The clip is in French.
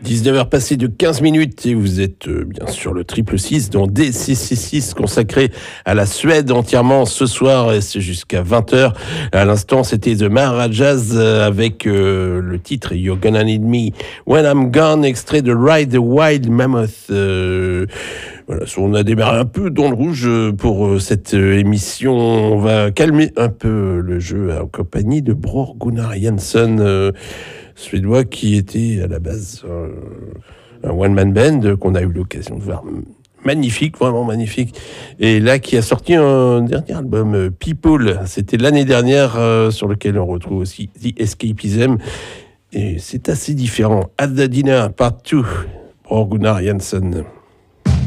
19h passées de 15 minutes et vous êtes bien sûr le 666 dans D666 consacré à la Suède entièrement ce soir et c'est jusqu'à 20h. À l'instant c'était The Maharajas avec le titre You're Gonna Need Me When I'm Gone, extrait de Ride the Wild Mammoth. Voilà, on a démarré un peu dans le rouge pour cette émission. On va calmer un peu le jeu en compagnie de Bror Gunnar Jensen, suédois qui était à la base un one-man band qu'on a eu l'occasion de voir. Magnifique, vraiment magnifique. Et là, qui a sorti un dernier album, People. C'était l'année dernière, sur lequel on retrouve aussi The Escapism. Et c'est assez différent. At the Dinner, Part 2, Bror Gunnar Jensen.